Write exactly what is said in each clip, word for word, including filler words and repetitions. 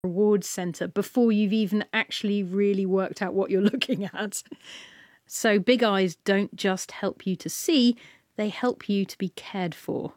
reward centre before you've even actually really worked out what you're looking at. So big eyes don't just help you to see, they help you to be cared for.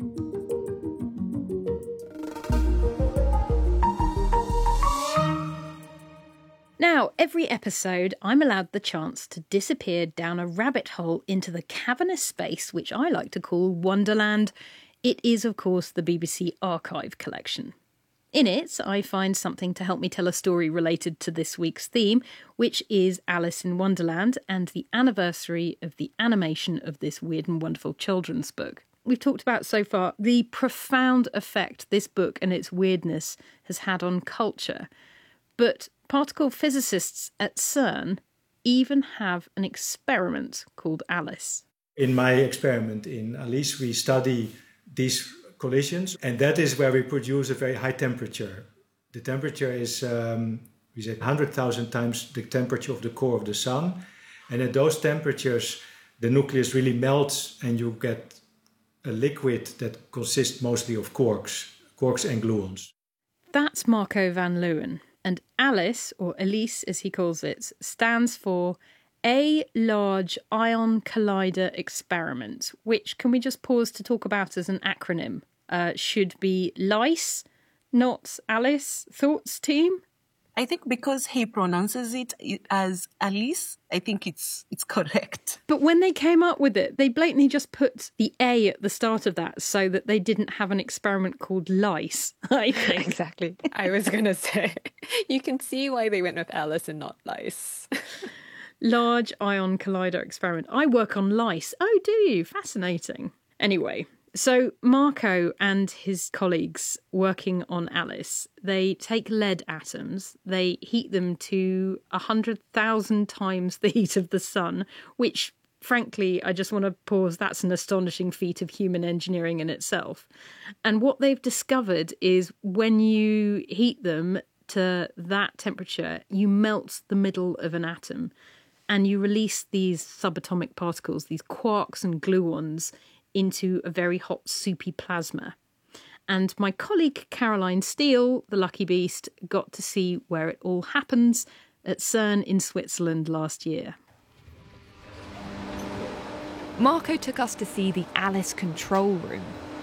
Now, every episode, I'm allowed the chance to disappear down a rabbit hole into the cavernous space which I like to call Wonderland. It is, of course, the B B C Archive collection. In it, I find something to help me tell a story related to this week's theme, which is Alice in Wonderland and the anniversary of the animation of this weird and wonderful children's book. We've talked about so far the profound effect this book and its weirdness has had on culture. But particle physicists at CERN even have an experiment called Alice. In my experiment in Alice, we study these collisions, and that is where we produce a very high temperature. The temperature is, um, we say, one hundred thousand times the temperature of the core of the sun. And at those temperatures, the nucleus really melts and you get a liquid that consists mostly of quarks, quarks and gluons. That's Marco van Leeuwen. And Alice, or Elise as he calls it, stands for A Large Ion Collider Experiment, which, can we just pause to talk about as an acronym? Uh, should be LICE, not Alice. Thoughts, team? I think because he pronounces it as Alice, I think it's it's correct. But when they came up with it, they blatantly just put the A at the start of that so that they didn't have an experiment called LICE, I think. Exactly. I was going to say, you can see why they went with Alice and not LICE. Large Ion Collider Experiment. I work on LICE. Oh, do you? Fascinating. Anyway, so Marco and his colleagues working on Alice, they take lead atoms, they heat them to one hundred thousand times the heat of the sun, which, frankly, I just want to pause, that's an astonishing feat of human engineering in itself. And what they've discovered is when you heat them to that temperature, you melt the middle of an atom and you release these subatomic particles, these quarks and gluons, into a very hot, soupy plasma. And my colleague Caroline Steele, the lucky beast, got to see where it all happens at CERN in Switzerland last year. Marco took us to see the Alice control room.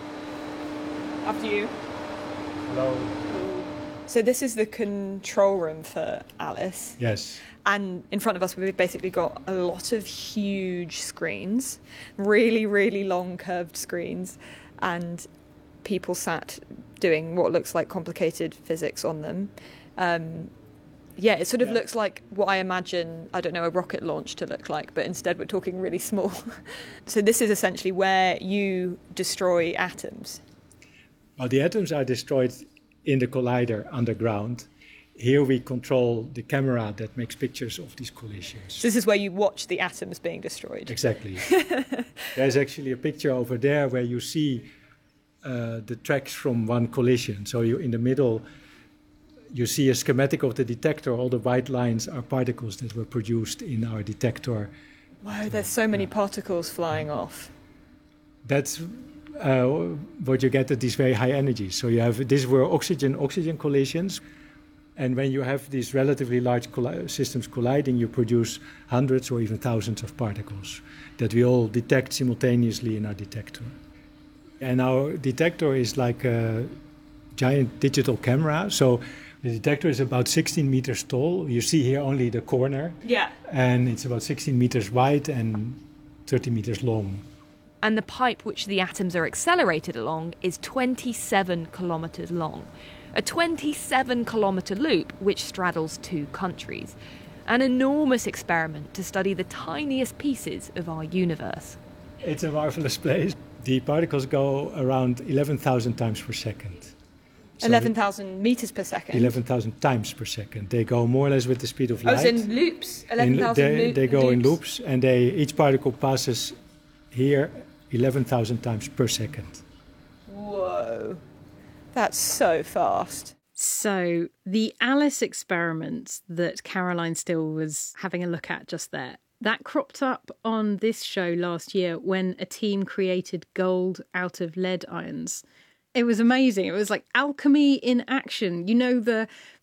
After you. Hello. So this is the control room for Alice. Yes. And in front of us, we've basically got a lot of huge screens, really, really long curved screens, and people sat doing what looks like complicated physics on them. Um, yeah, it sort of yeah. looks like what I imagine, I don't know, a rocket launch to look like, but instead we're talking really small. So this is essentially where you destroy atoms. Well, the atoms are destroyed in the collider underground. Here we control the camera that makes pictures of these collisions. So this is where you watch the atoms being destroyed. Exactly. There's actually a picture over there where you see uh, the tracks from one collision. So you, in the middle, you see a schematic of the detector. All the white lines are particles that were produced in our detector. Wow, there's so many particles flying off. That's uh, what you get at these very high energies. So you have, these were oxygen-oxygen collisions. And when you have these relatively large colli- systems colliding, you produce hundreds or even thousands of particles that we all detect simultaneously in our detector. And our detector is like a giant digital camera. So the detector is about sixteen meters tall. You see here only the corner. Yeah. And it's about sixteen meters wide and thirty meters long. And the pipe which the atoms are accelerated along is twenty-seven kilometres long. A twenty-seven kilometre loop which straddles two countries. An enormous experiment to study the tiniest pieces of our universe. It's a marvellous place. The particles go around eleven thousand times per second. So eleven thousand metres per second? eleven thousand times per second. They go more or less with the speed of light. Oh, it's in loops? eleven thousand they, lo- they go loops? in loops, and they each particle passes here eleven thousand times per second. Whoa. That's so fast. So the Alice experiment that Caroline Steele was having a look at just there, that cropped up on this show last year when a team created gold out of lead ions. It was amazing. It was like alchemy in action. You know, the